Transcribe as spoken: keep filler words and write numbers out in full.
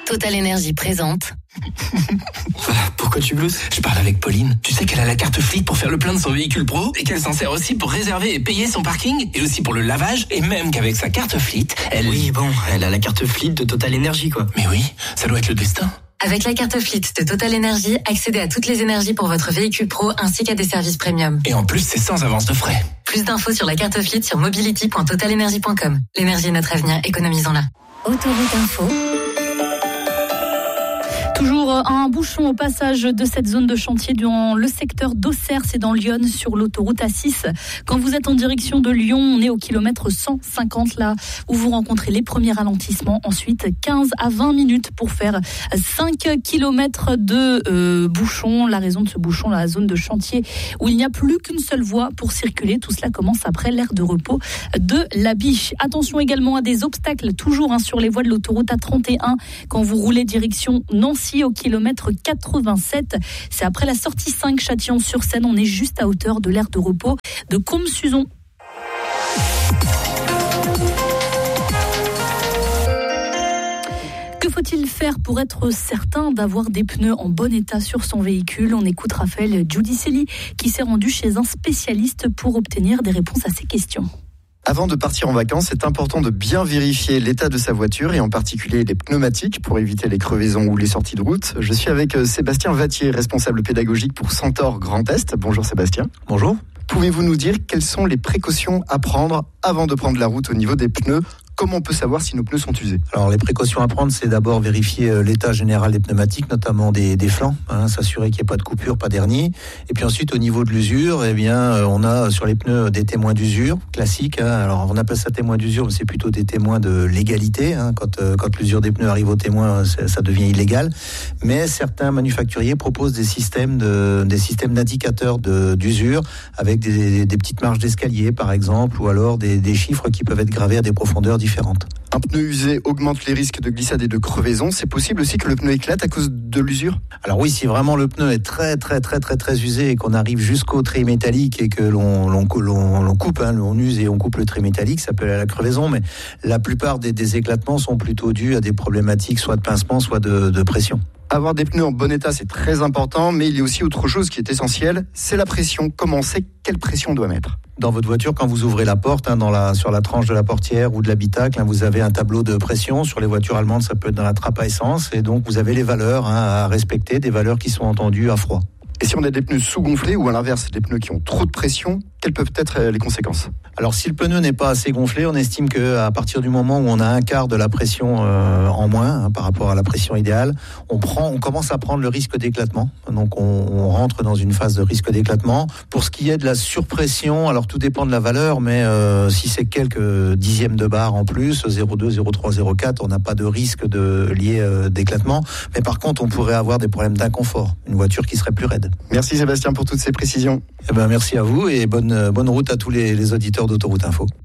Total Énergie présente. Pourquoi tu glousses ? Je parle avec Pauline. Tu sais qu'elle a la carte Fleet pour faire le plein de son véhicule pro et qu'elle s'en sert aussi pour réserver et payer son parking et aussi pour le lavage et même qu'avec sa carte Fleet, elle... Oui, bon, elle a la carte Fleet de Total Énergie, quoi. Mais oui, ça doit être le destin. Avec la carte Fleet de Total Énergie, accédez à toutes les énergies pour votre véhicule pro ainsi qu'à des services premium. Et en plus, c'est sans avance de frais. Plus d'infos sur la carte Fleet sur mobility point total energy point com. L'énergie est notre avenir, économisons-la. Autoroute Info. Toujours un bouchon au passage de cette zone de chantier dans le secteur d'Auxerre, c'est dans l'Yonne sur l'autoroute A six. Quand vous êtes en direction de Lyon, on est au kilomètre cent cinquante là où vous rencontrez les premiers ralentissements. Ensuite, quinze à vingt minutes pour faire cinq kilomètres de euh, bouchon. La raison de ce bouchon, la zone de chantier où il n'y a plus qu'une seule voie pour circuler. Tout cela commence après l'aire de repos de la Biche. Attention également à des obstacles toujours hein, sur les voies de l'autoroute A trente et un quand vous roulez direction Nancy au kilomètre quatre-vingt-sept. C'est après la sortie cinq Châtillon-sur-Seine. On est juste à hauteur de l'aire de repos de Combe-Suzon. Que faut-il faire pour être certain d'avoir des pneus en bon état sur son véhicule ? On écoute Raphaël Giudicelli qui s'est rendu chez un spécialiste pour obtenir des réponses à ces questions. Avant de partir en vacances, c'est important de bien vérifier l'état de sa voiture et en particulier les pneumatiques pour éviter les crevaisons ou les sorties de route. Je suis avec Sébastien Vattier, responsable pédagogique pour Centaure Grand Est. Bonjour Sébastien. Bonjour. Pouvez-vous nous dire quelles sont les précautions à prendre avant de prendre la route au niveau des pneus ? Comment on peut savoir si nos pneus sont usés ? Alors les précautions à prendre, c'est d'abord vérifier l'état général des pneumatiques, notamment des, des flancs, hein, s'assurer qu'il n'y ait pas de coupure, pas d'hernie. Et puis ensuite, au niveau de l'usure, eh bien, on a sur les pneus des témoins d'usure classiques. Hein. Alors on appelle ça témoins d'usure, mais c'est plutôt des témoins de légalité. Hein. Quand, euh, quand l'usure des pneus arrive au témoin, ça devient illégal. Mais certains manufacturiers proposent des systèmes de, des systèmes d'indicateurs de, d'usure avec des, des petites marges d'escalier, par exemple, ou alors des, des chiffres qui peuvent être gravés à des profondeurs différentes. Un pneu usé augmente les risques de glissade et de crevaison. C'est possible aussi que le pneu éclate à cause de l'usure ? Alors oui, si vraiment le pneu est très très très très très usé et qu'on arrive jusqu'au trait métallique et que l'on, l'on, l'on, l'on coupe, hein, on use et on coupe le trait métallique, ça peut aller à la crevaison, mais la plupart des, des éclatements sont plutôt dus à des problématiques soit de pincement, soit de, de pression. Avoir des pneus en bon état, c'est très important, mais il y a aussi autre chose qui est essentielle, c'est la pression. Comment on sait quelle pression on doit mettre ? Dans votre voiture, quand vous ouvrez la porte, hein, dans la, sur la tranche de la portière ou de l'habitacle, hein, vous avez un tableau de pression. Sur les voitures allemandes, ça peut être dans la trappe à essence. Et donc, vous avez les valeurs hein, à respecter, des valeurs qui sont entendues à froid. Et si on a des pneus sous-gonflés ou à l'inverse, des pneus qui ont trop de pression, quelles peuvent être les conséquences ? Alors si le pneu n'est pas assez gonflé, on estime qu'à partir du moment où on a un quart de la pression euh, en moins hein, par rapport à la pression idéale, on prend, on commence à prendre le risque d'éclatement. Donc on, on rentre dans une phase de risque d'éclatement. Pour ce qui est de la surpression, alors tout dépend de la valeur, mais euh, si c'est quelques dixièmes de bar en plus, zéro virgule deux, zéro virgule trois, zéro virgule quatre, on n'a pas de risque de lié euh, d'éclatement. Mais par contre, on pourrait avoir des problèmes d'inconfort, une voiture qui serait plus raide. Merci Sébastien pour toutes ces précisions. Eh ben merci à vous et bonne bonne route à tous les, les auditeurs d'Autoroute Info.